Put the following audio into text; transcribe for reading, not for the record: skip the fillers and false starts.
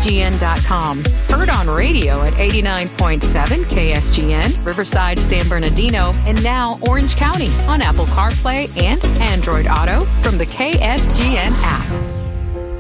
KSGN.com. Heard on radio at 89.7 KSGN, Riverside, San Bernardino, and now Orange County on Apple CarPlay and Android Auto from the KSGN app.